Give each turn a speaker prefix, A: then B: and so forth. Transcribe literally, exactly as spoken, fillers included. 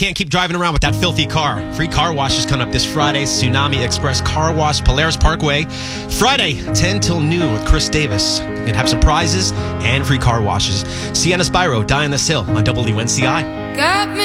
A: Can't keep driving around with that filthy car. Free car washes coming up this Friday. Tsunami Express Car Wash, Polaris Parkway. Friday, ten till noon with Chris Davis. You can have some prizes and free car washes. Sienna Spyro, Die on this Hill on W N C I.
B: Got me.